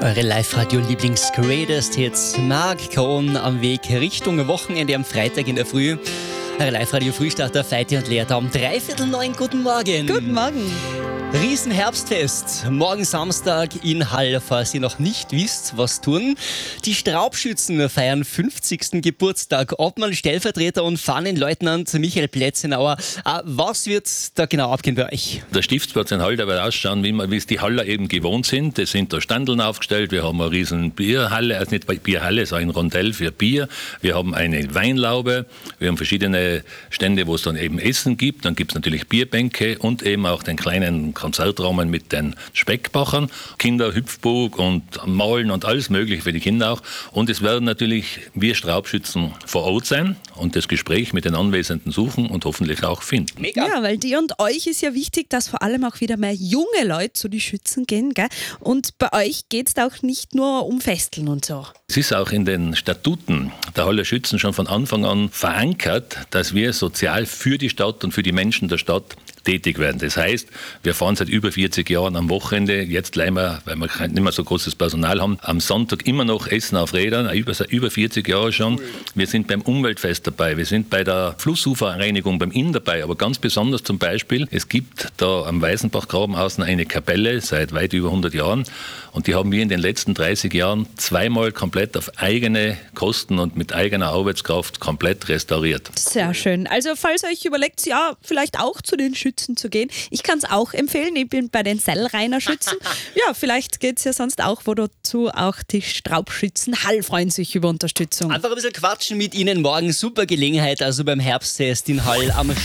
Eure Live-Radio-Lieblings-Greatest Hits. Marc Cohn am Weg Richtung Wochenende am Freitag in der Früh. Eure Live-Radio-Frühstarter Feiti und Lea da um 8:45. Guten Morgen. Guten Morgen. Riesenherbstfest. Morgen Samstag in Hall, falls ihr noch nicht wisst, was tun. Die Straubschützen feiern 50. Geburtstag. Obmann, Stellvertreter und Fahnenleutnant Michael Plätzenauer. Was wird da genau abgehen bei euch? Der Stiftsplatz in Hall, der wird ausschauen, wie es die Haller eben gewohnt sind. Es sind da Standeln aufgestellt. Wir haben eine riesen Bierhalle, also nicht Bierhalle, sondern ein Rondell für Bier. Wir haben eine Weinlaube. Wir haben verschiedene Stände, wo es dann eben Essen gibt. Dann gibt es natürlich Bierbänke und eben auch den kleinen Konzertraum mit den Speckbachern, Kinderhüpfburg und Malen und alles mögliche für die Kinder auch. Und es werden natürlich wir Straubschützen vor Ort sein und das Gespräch mit den Anwesenden suchen und hoffentlich auch finden. Mega. Ja, weil dir und euch ist ja wichtig, dass vor allem auch wieder mehr junge Leute zu den Schützen gehen, gell? Und bei euch geht es auch nicht nur um Festeln und so. Es ist auch in den Statuten der Haller Schützen schon von Anfang an verankert, dass wir sozial für die Stadt und für die Menschen der Stadt tätig werden. Das heißt, wir fahren seit über 40 Jahren am Wochenende, jetzt leider, weil wir nicht mehr so großes Personal haben, am Sonntag immer noch Essen auf Rädern, über 40 Jahre schon. Wir sind beim Umweltfest dabei, wir sind bei der Flussuferreinigung beim Inn dabei, aber ganz besonders zum Beispiel, es gibt da am Weißenbachgraben außen eine Kapelle seit weit über 100 Jahren und die haben wir in den letzten 30 Jahren zweimal komplett auf eigene Kosten und mit eigener Arbeitskraft komplett restauriert. Sehr schön. Also falls ihr euch überlegt, ja, vielleicht auch zu den Schützen zu gehen. Ich kann es auch empfehlen, ich bin bei den Sellreiner Schützen. Ja, vielleicht geht es ja sonst auch wo dazu. Auch die Straubschützen Hall freuen sich über Unterstützung. Einfach ein bisschen quatschen mit ihnen morgen. Super Gelegenheit, also beim Herbstfest in Hall am